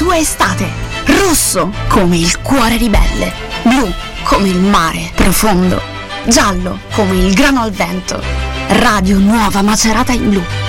tua estate. Rosso come il cuore ribelle, blu come il mare profondo, giallo come il grano al vento. Radio Nuova Macerata in Blu.